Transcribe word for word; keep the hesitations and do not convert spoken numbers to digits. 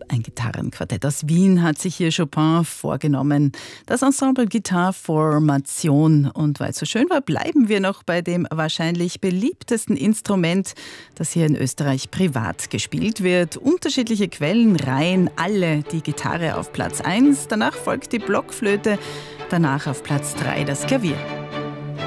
ein Gitarrenquartett aus Wien, hat sich hier Chopin vorgenommen. Das Ensemble Gitarformation. Und weil es so schön war, bleiben wir noch bei dem wahrscheinlich beliebtesten Instrument, das hier in Österreich privat gespielt wird. Unterschiedliche Quellen reihen alle die Gitarre auf Platz eins. Danach folgt die Blockflöte, danach auf Platz drei das Klavier.